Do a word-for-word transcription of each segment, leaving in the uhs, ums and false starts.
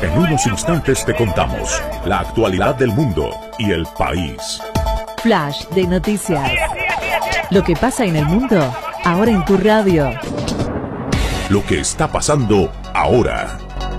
En unos instantes te contamos la actualidad del mundo y el país. Flash de noticias. Lo que pasa en el mundo, ahora en tu radio. Lo que está pasando ahora.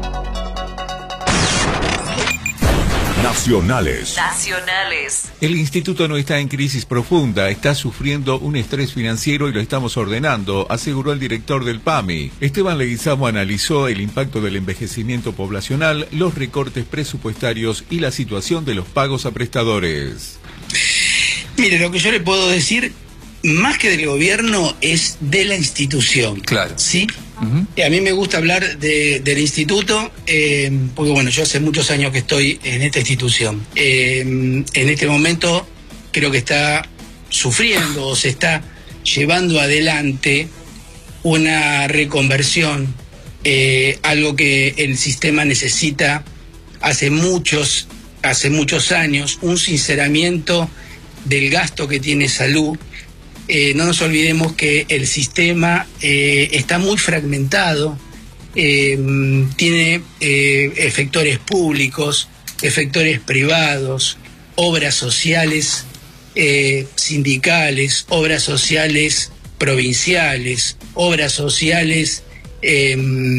Nacionales. Nacionales. El instituto no está en crisis profunda, está sufriendo un estrés financiero y lo estamos ordenando, aseguró el director del P A M I. Esteban Leguizamo analizó el impacto del envejecimiento poblacional, los recortes presupuestarios y la situación de los pagos a prestadores. Mire, lo que yo le puedo decir, más que del gobierno, es de la institución. Claro. ¿Sí? Uh-huh. A mí me gusta hablar de, del instituto, eh, porque bueno, yo hace muchos años que estoy en esta institución. Eh, en este momento creo que está sufriendo o se está llevando adelante una reconversión, eh, algo que el sistema necesita hace muchos, hace muchos años, un sinceramiento del gasto que tiene salud. Eh, no nos olvidemos que el sistema eh, está muy fragmentado, eh, tiene eh, efectores públicos, efectores privados, obras sociales eh, sindicales, obras sociales provinciales, obras sociales eh,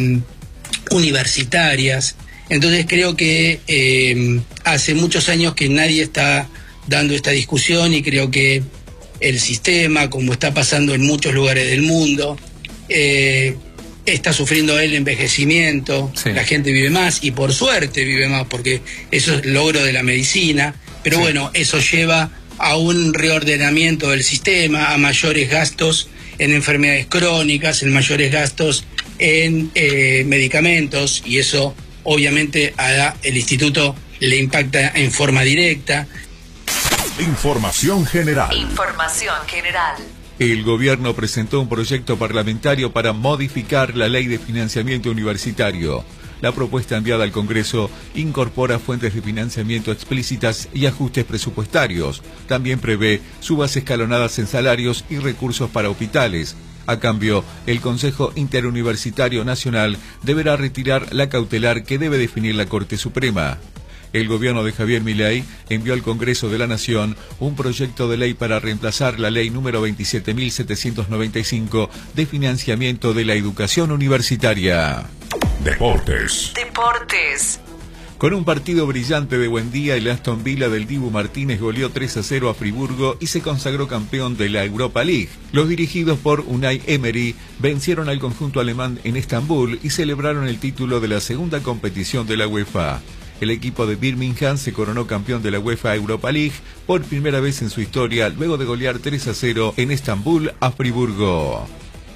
universitarias. Entonces creo que eh, hace muchos años que nadie está dando esta discusión y creo que el sistema, como está pasando en muchos lugares del mundo, eh, está sufriendo el envejecimiento, sí. La gente vive más y por suerte vive más porque eso es logro de la medicina, pero sí. Bueno, eso lleva a un reordenamiento del sistema, a mayores gastos en enfermedades crónicas, en mayores gastos en eh, medicamentos y eso obviamente a el instituto le impacta en forma directa. Información general. Información general. El gobierno presentó un proyecto parlamentario para modificar la ley de financiamiento universitario. La propuesta enviada al Congreso incorpora fuentes de financiamiento explícitas y ajustes presupuestarios. También prevé subas escalonadas en salarios y recursos para hospitales. A cambio, el Consejo Interuniversitario Nacional deberá retirar la cautelar que debe definir la Corte Suprema. El gobierno de Javier Milei envió al Congreso de la Nación un proyecto de ley para reemplazar la ley número veintisiete mil setecientos noventa y cinco de financiamiento de la educación universitaria. Deportes. Deportes. Con un partido brillante de Buendía, el Aston Villa del Dibu Martínez goleó tres a cero a Friburgo y se consagró campeón de la Europa League. Los dirigidos por Unai Emery vencieron al conjunto alemán en Estambul y celebraron el título de la segunda competición de la UEFA. El equipo de Birmingham se coronó campeón de la UEFA Europa League por primera vez en su historia luego de golear tres a cero en Estambul a Friburgo.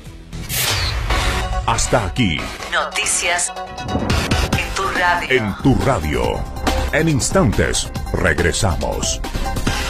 Hasta aquí. Noticias en tu radio. En tu radio. En instantes regresamos.